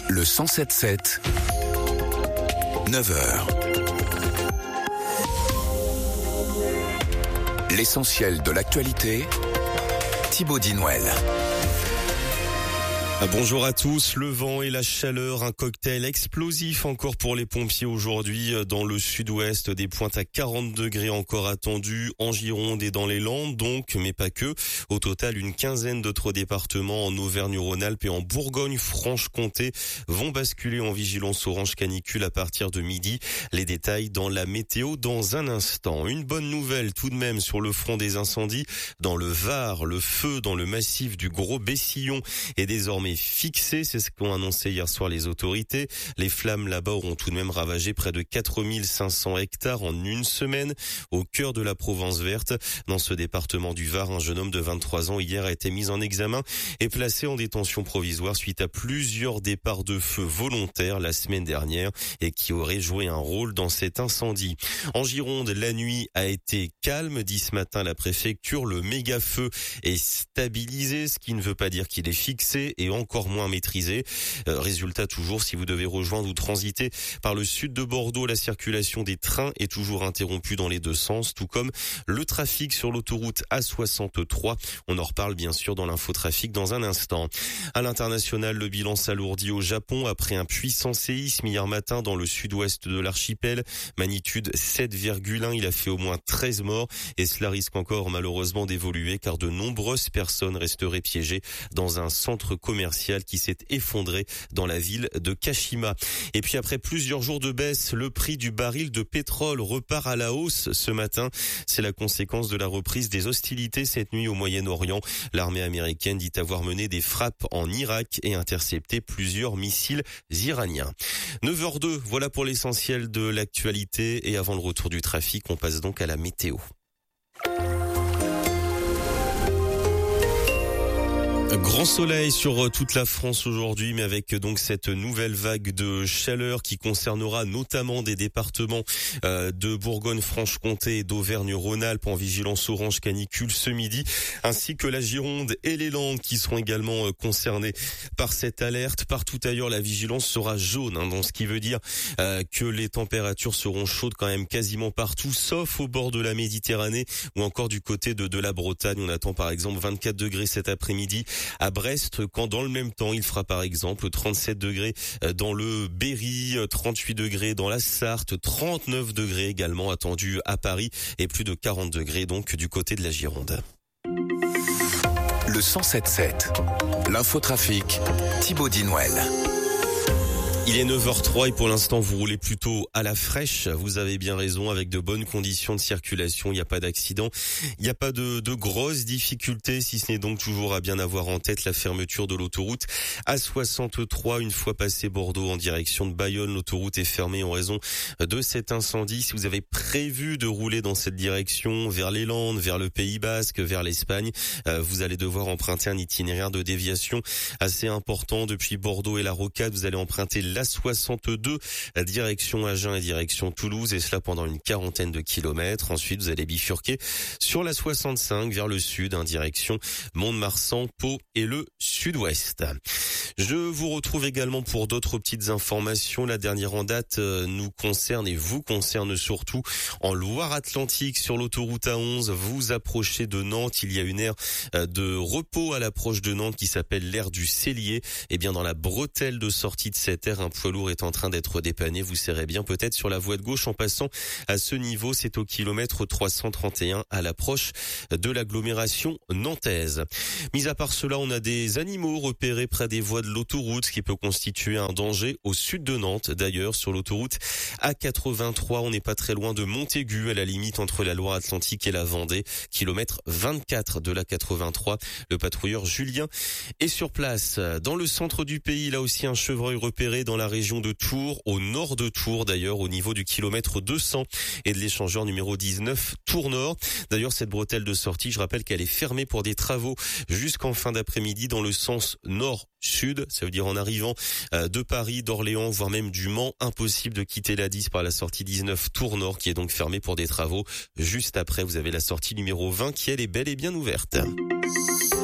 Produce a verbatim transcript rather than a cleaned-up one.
Le cent sept sept, neuf heures. L'essentiel de l'actualité, Thibaut Dinouel. Bonjour à tous. Le vent et la chaleur, un cocktail explosif encore pour les pompiers aujourd'hui dans le sud-ouest. Des pointes à quarante degrés encore attendues en Gironde et dans les Landes donc, mais pas que. Au total, une quinzaine d'autres départements en Auvergne-Rhône-Alpes et en Bourgogne-Franche-Comté vont basculer en vigilance orange canicule à partir de midi. Les détails dans la météo dans un instant. Une bonne nouvelle tout de même sur le front des incendies. Dans le Var, le feu dans le massif du Gros Bessillon est désormais fixé, c'est ce qu'ont annoncé hier soir les autorités. Les flammes là-bas auront tout de même ravagé près de quatre mille cinq cents hectares en une semaine, au cœur de la Provence verte. Dans ce département du Var, un jeune homme de vingt-trois ans hier a été mis en examen et placé en détention provisoire suite à plusieurs départs de feu volontaires la semaine dernière et qui auraient joué un rôle dans cet incendie. En Gironde, la nuit a été calme, dit ce matin la préfecture. Le méga feu est stabilisé, ce qui ne veut pas dire qu'il est fixé et encore moins maîtrisé. Euh, résultat toujours, si vous devez rejoindre ou transiter par le sud de Bordeaux, la circulation des trains est toujours interrompue dans les deux sens, tout comme le trafic sur l'autoroute A soixante-trois. On en reparle bien sûr dans l'infotrafic dans un instant. À l'international, le bilan s'alourdit au Japon après un puissant séisme hier matin dans le sud-ouest de l'archipel. Magnitude sept virgule un, il a fait au moins treize morts et cela risque encore malheureusement d'évoluer car de nombreuses personnes resteraient piégées dans un centre commercial qui s'est effondré dans la ville de Kashima. Et puis après plusieurs jours de baisse, le prix du baril de pétrole repart à la hausse ce matin. C'est la conséquence de la reprise des hostilités cette nuit au Moyen-Orient. L'armée américaine dit avoir mené des frappes en Irak et intercepté plusieurs missiles iraniens. neuf heures deux, voilà pour l'essentiel de l'actualité. Et avant le retour du trafic, on passe donc à la météo. Grand soleil sur toute la France aujourd'hui, mais avec donc cette nouvelle vague de chaleur qui concernera notamment des départements euh, de Bourgogne-Franche-Comté et d'Auvergne-Rhône-Alpes en vigilance orange canicule ce midi, ainsi que la Gironde et les Landes qui seront également euh, concernés par cette alerte. Partout ailleurs, la vigilance sera jaune, hein, donc ce qui veut dire euh, que les températures seront chaudes quand même quasiment partout, sauf au bord de la Méditerranée ou encore du côté de, de la Bretagne. On attend par exemple vingt-quatre degrés cet après-midi à Brest, quand dans le même temps il fera par exemple trente-sept degrés dans le Berry, trente-huit degrés dans la Sarthe, trente-neuf degrés également attendus à Paris et plus de quarante degrés donc du côté de la Gironde. Le cent sept sept, l'infotrafic, Thibaut Dinouel. Il est neuf heures trois et pour l'instant vous roulez plutôt à la fraîche. Vous avez bien raison, avec de bonnes conditions de circulation, il n'y a pas d'accident, il n'y a pas de, de grosses difficultés, si ce n'est donc toujours à bien avoir en tête la fermeture de l'autoroute A soixante-trois. Une fois passé Bordeaux en direction de Bayonne, l'autoroute est fermée en raison de cet incendie. Si vous avez prévu de rouler dans cette direction vers les Landes, vers le Pays Basque, vers l'Espagne, euh, vous allez devoir emprunter un itinéraire de déviation assez important depuis Bordeaux et la Rocade. Vous allez emprunter l'A soixante-deux, direction Agen et direction Toulouse, et cela pendant une quarantaine de kilomètres. Ensuite, vous allez bifurquer sur la soixante-cinq vers le sud, en direction Mont-de-Marsan, Pau et le sud-ouest. Je vous retrouve également pour d'autres petites informations. La dernière en date nous concerne et vous concerne surtout en Loire-Atlantique sur l'autoroute A onze. Vous approchez de Nantes. Il y a une aire de repos à l'approche de Nantes qui s'appelle l'aire du Cellier. Et bien dans la bretelle de sortie de cette aire, un poids lourd est en train d'être dépanné. Vous serrez bien peut-être sur la voie de gauche en passant à ce niveau. C'est au kilomètre trois cent trente et un à l'approche de l'agglomération nantaise. Mis à part cela, on a des animaux repérés près des voies de l'autoroute, ce qui peut constituer un danger au sud de Nantes. D'ailleurs, sur l'autoroute A quatre-vingt-trois, on n'est pas très loin de Montaigu, à la limite entre la Loire-Atlantique et la Vendée, kilomètre vingt-quatre de la quatre-vingt-trois. Le patrouilleur Julien est sur place. Dans le centre du pays, là aussi un chevreuil repéré dans la région de Tours, au nord de Tours d'ailleurs, au niveau du kilomètre deux cents et de l'échangeur numéro dix-neuf Tours Nord. D'ailleurs, cette bretelle de sortie, je rappelle qu'elle est fermée pour des travaux jusqu'en fin d'après-midi dans le sens nord-sud. Ça veut dire en arrivant de Paris, d'Orléans, voire même du Mans, impossible de quitter la dix par la sortie dix-neuf Tours Nord qui est donc fermée pour des travaux. Juste après, vous avez la sortie numéro vingt qui elle est bel et bien ouverte.